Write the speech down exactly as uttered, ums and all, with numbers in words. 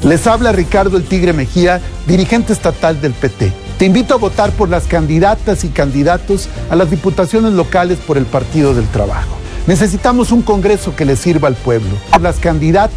Les habla Ricardo El Tigre Mejía, dirigente estatal del P T. Te invito a votar por las candidatas y candidatos a las diputaciones locales por el Partido del Trabajo. Necesitamos un Congreso que le sirva al pueblo. Por las candidatas